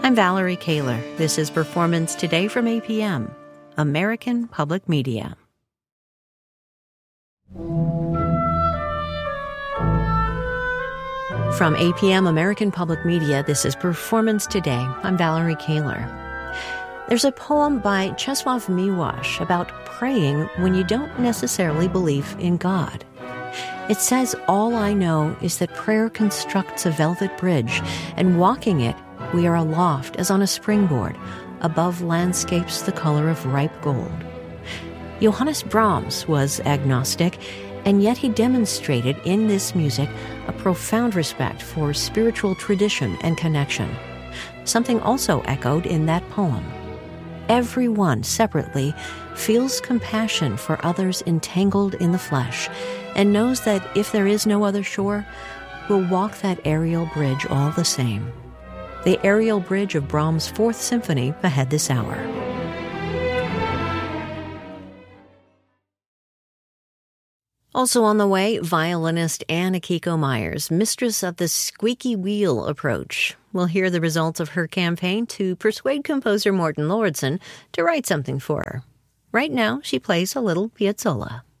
I'm Valerie Kaler. This is Performance Today from APM, American Public Media. From APM American Public Media, this is Performance Today. I'm Valerie Kaler. There's a poem by Czesław Miłosz about praying when you don't necessarily believe in God. It says, "All I know is that prayer constructs a velvet bridge, and walking it, we are aloft as on a springboard, above landscapes the color of ripe gold." Johannes Brahms was agnostic, and yet he demonstrated in this music a profound respect for spiritual tradition and connection, something also echoed in that poem. Everyone separately feels compassion for others entangled in the flesh and knows that if there is no other shore, we'll walk that aerial bridge all the same. The aerial bridge of Brahms' Fourth Symphony ahead this hour. Also on the way, violinist Anne Akiko Myers, mistress of the squeaky wheel approach. We'll hear the results of her campaign to persuade composer Morten Lorendsen to write something for her. Right now, she plays a little Piazzolla.